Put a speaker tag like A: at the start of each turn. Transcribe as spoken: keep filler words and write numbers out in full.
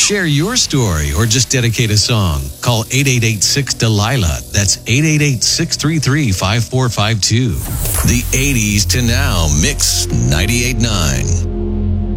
A: Share your story or just dedicate a song. Call eight eight eight six Delilah. That's eight eight eight six three three five four five two. The eighties to now Mix ninety-eight point nine.